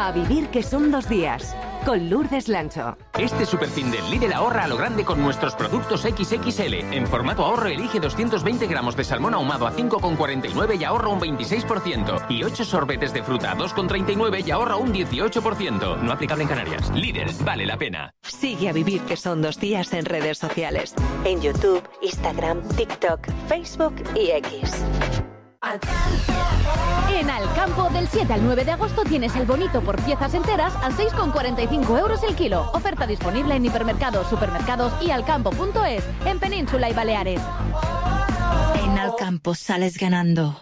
A vivir que son 2 días, con Lourdes Lancho. Este superfin del Lidl ahorra a lo grande con nuestros productos XXL. En formato ahorro elige 220 gramos de salmón ahumado a 5,49 y ahorra un 26%. Y 8 sorbetes de fruta a 2,39 y ahorra un 18%. No aplicable en Canarias. Lidl, vale la pena. Sigue A vivir que son 2 días en redes sociales. En YouTube, Instagram, TikTok, Facebook y X. En Alcampo, del 7 al 9 de agosto tienes el bonito por piezas enteras a 6,45 euros el kilo. Oferta disponible en hipermercados, supermercados y alcampo.es, en Península y Baleares. En Alcampo sales ganando.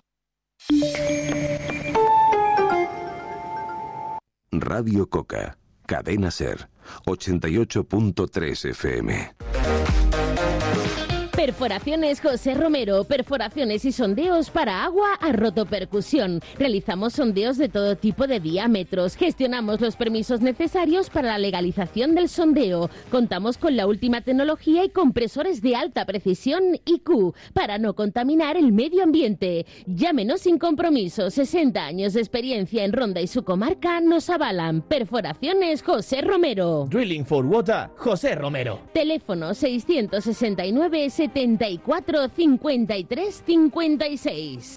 Radio Coca, Cadena SER, 88.3 FM. Perforaciones José Romero, perforaciones y sondeos para agua a rotopercusión. Realizamos sondeos de todo tipo de diámetros. Gestionamos los permisos necesarios para la legalización del sondeo. Contamos con la última tecnología y compresores de alta precisión IQ para no contaminar el medio ambiente. Llámenos sin compromiso. 60 años de experiencia en Ronda y su comarca nos avalan. Perforaciones José Romero. Drilling for Water José Romero. Teléfono 669 74 53 56.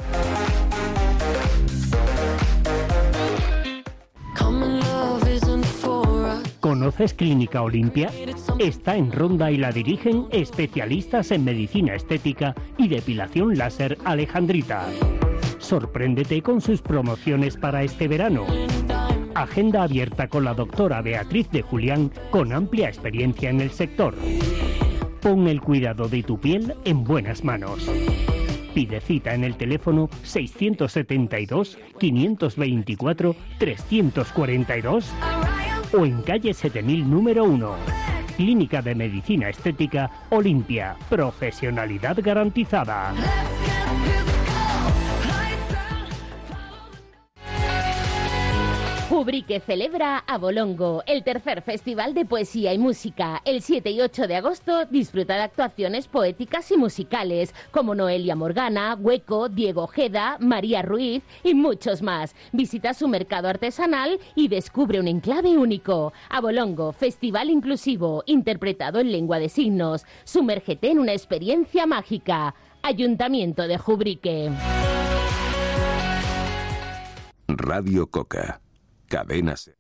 ¿Conoces Clínica Olimpia? Está en Ronda y la dirigen especialistas en medicina estética y depilación láser Alejandrita. Sorpréndete con sus promociones para este verano. Agenda abierta con la doctora Beatriz de Julián, con amplia experiencia en el sector. Pon el cuidado de tu piel en buenas manos. Pide cita en el teléfono 672 524 342 o en calle 7000 número 1. Clínica de Medicina Estética Olimpia. Profesionalidad garantizada. Jubrique celebra Abolongo, el tercer festival de poesía y música. El 7 y 8 de agosto disfruta de actuaciones poéticas y musicales como Noelia Morgana, Hueco, Diego Ojeda, María Ruiz y muchos más. Visita su mercado artesanal y descubre un enclave único. Abolongo, festival inclusivo, interpretado en lengua de signos. Sumérgete en una experiencia mágica. Ayuntamiento de Jubrique. Radio Coca. Cadena SER.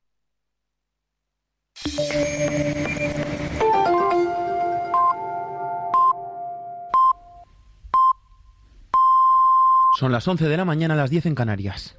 Son las 11 de la mañana, las 10 en Canarias.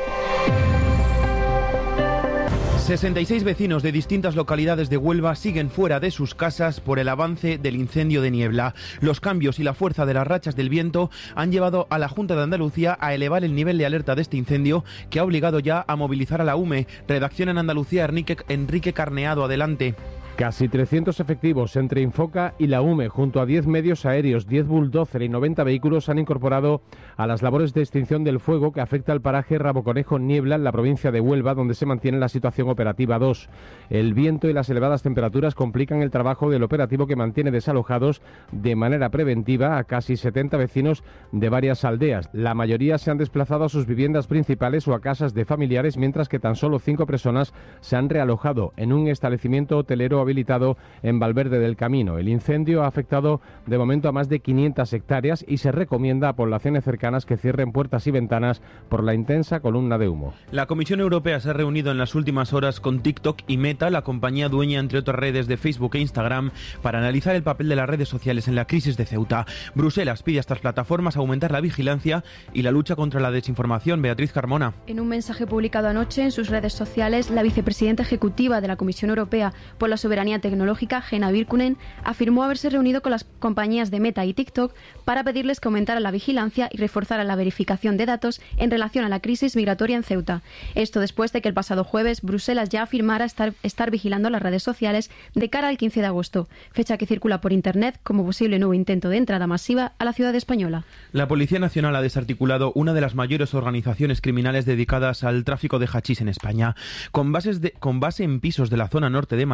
66 vecinos de distintas localidades de Huelva siguen fuera de sus casas por el avance del incendio de niebla. Los cambios y la fuerza de las rachas del viento han llevado a la Junta de Andalucía a elevar el nivel de alerta de este incendio, que ha obligado ya a movilizar a la UME. Redacción en Andalucía, Enrique Carneado, adelante. Casi 300 efectivos entre Infoca y la UME, junto a 10 medios aéreos, 10 bulldozer y 90 vehículos, han incorporado a las labores de extinción del fuego que afecta al paraje Raboconejo-Niebla, en la provincia de Huelva, donde se mantiene la situación operativa 2. El viento y las elevadas temperaturas complican el trabajo del operativo, que mantiene desalojados de manera preventiva a casi 70 vecinos de varias aldeas. La mayoría se han desplazado a sus viviendas principales o a casas de familiares, mientras que tan solo 5 personas se han realojado en un establecimiento hotelero habilitado en Valverde del Camino. El incendio ha afectado de momento a más de 500 hectáreas y se recomienda a poblaciones cercanas que cierren puertas y ventanas por la intensa columna de humo. La Comisión Europea se ha reunido en las últimas horas con TikTok y Meta, la compañía dueña entre otras redes de Facebook e Instagram, para analizar el papel de las redes sociales en la crisis de Ceuta. Bruselas pide a estas plataformas aumentar la vigilancia y la lucha contra la desinformación. Beatriz Carmona. En un mensaje publicado anoche en sus redes sociales, la vicepresidenta ejecutiva de la Comisión Europea por la Soberanía Tecnológica, Gena Virkkunen, afirmó haberse reunido con las compañías de Meta y TikTok para pedirles que aumentaran la vigilancia y reforzaran la verificación de datos en relación a la crisis migratoria en Ceuta. Esto después de que el pasado jueves Bruselas ya afirmara estar vigilando las redes sociales de cara al 15 de agosto, fecha que circula por Internet como posible nuevo intento de entrada masiva a la ciudad española. La Policía Nacional ha desarticulado una de las mayores organizaciones criminales dedicadas al tráfico de hachís en España. Con base en pisos de la zona norte de Madrid,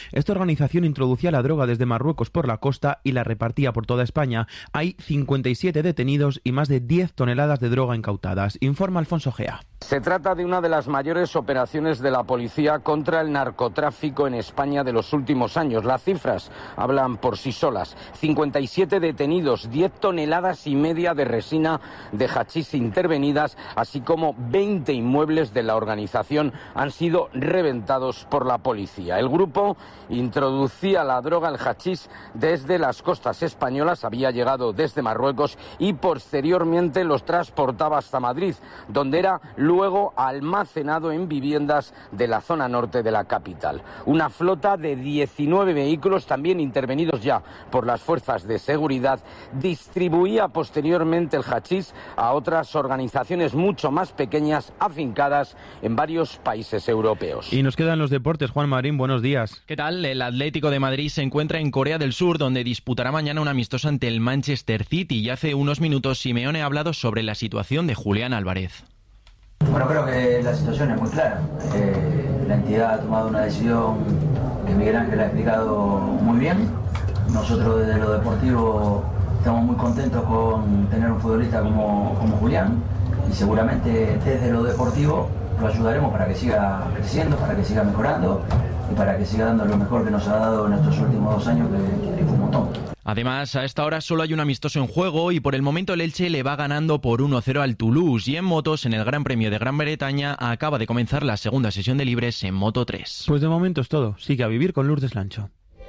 Esta organización introducía la droga desde Marruecos por la costa y la repartía por toda España. Hay 57 detenidos y más de 10 toneladas de droga incautadas. Informa Alfonso Gea. Se trata de una de las mayores operaciones de la policía contra el narcotráfico en España de los últimos años. Las cifras hablan por sí solas. 57 detenidos, 10 toneladas y media de resina de hachís intervenidas, así como 20 inmuebles de la organización han sido reventados por la policía. El grupo introducía la droga, el hachís, desde las costas españolas, había llegado desde Marruecos y posteriormente los transportaba hasta Madrid, donde era luego almacenado en viviendas de la zona norte de la capital. Una flota de 19 vehículos, también intervenidos ya por las fuerzas de seguridad, distribuía posteriormente el hachís a otras organizaciones mucho más pequeñas afincadas en varios países europeos. Y nos quedan los deportes. Juan Marín, buenos días. ¿Qué tal? El Atlético de Madrid se encuentra en Corea del Sur, donde disputará mañana un amistoso ante el Manchester City, y hace unos minutos Simeone ha hablado sobre la situación de Julián Álvarez. Bueno, creo que la situación es muy clara. La entidad ha tomado una decisión que Miguel Ángel ha explicado muy bien. Nosotros desde lo deportivo estamos muy contentos con tener un futbolista como Julián, y seguramente desde lo deportivo lo ayudaremos para que siga creciendo, para que siga mejorando y para que siga dando lo mejor que nos ha dado en estos últimos 2 años, que fue un montón. Además, a esta hora solo hay un amistoso en juego y por el momento el Elche le va ganando por 1-0 al Toulouse. Y en motos, en el Gran Premio de Gran Bretaña, acaba de comenzar la segunda sesión de libres en Moto 3. Pues de momento es todo. Sigue a vivir con Lourdes Lancho.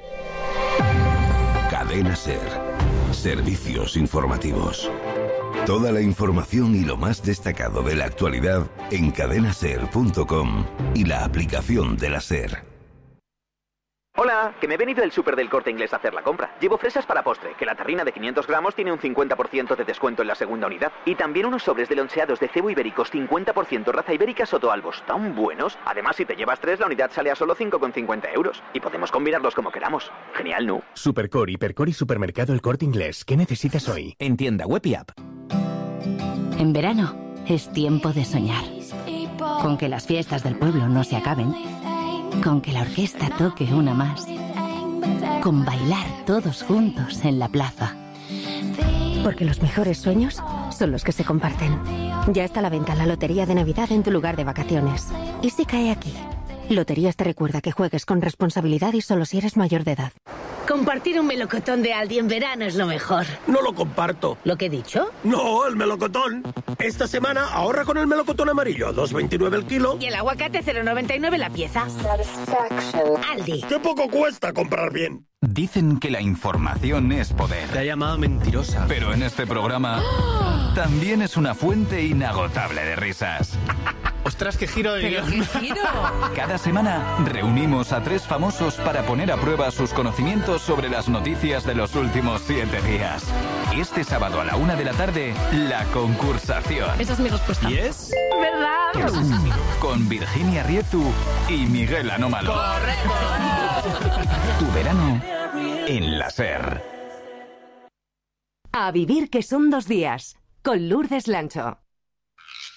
Cadena SER. Servicios informativos. Toda la información y lo más destacado de la actualidad en cadenaser.com y la aplicación de la SER. Hola, que me he venido del súper del Corte Inglés a hacer la compra. Llevo fresas para postre, que la tarrina de 500 gramos tiene un 50% de descuento en la segunda unidad. Y también unos sobres de loncheados de cebo ibéricos 50% raza ibérica Sotoalbos, tan buenos. Además, si te llevas 3, la unidad sale a solo 5,50 euros. Y podemos combinarlos como queramos. Genial, ¿no? Supercore, Hipercore y Supermercado El Corte Inglés. ¿Qué necesitas hoy? En tienda web y app. En verano es tiempo de soñar. Con que las fiestas del pueblo no se acaben. Con que la orquesta toque una más. Con bailar todos juntos en la plaza. Porque los mejores sueños son los que se comparten. Ya está a la venta la Lotería de Navidad en tu lugar de vacaciones. ¿Y si cae aquí? Loterías te recuerda que juegues con responsabilidad y solo si eres mayor de edad. Compartir un melocotón de Aldi en verano es lo mejor. No lo comparto. ¿Lo que he dicho? No, el melocotón. Esta semana ahorra con el melocotón amarillo, 2,29 el kilo. Y el aguacate 0,99 la pieza. Aldi. ¡Qué poco cuesta comprar bien! Dicen que la información es poder. Te ha llamado mentirosa. Pero en este programa también es una fuente inagotable de risas. ¡Ostras, qué giro de guión! ¡Qué giro! Cada semana reunimos a 3 famosos para poner a prueba sus conocimientos sobre las noticias de los últimos 7 días. Este sábado a la 1 de la tarde, La Concursación. Esa es mi respuesta. ¿Y es? ¿Verdad? Con Virginia Riezu y Miguel Anómalo. ¡Correcto! Tu verano en la SER. A vivir que son 2 días, con Lourdes Lancho.